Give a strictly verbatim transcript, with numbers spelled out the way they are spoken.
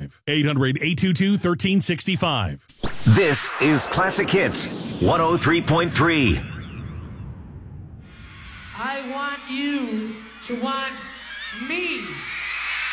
eight hundred, eight two two, one three six five. This is Classic Hits one oh three point three. I want you to want me.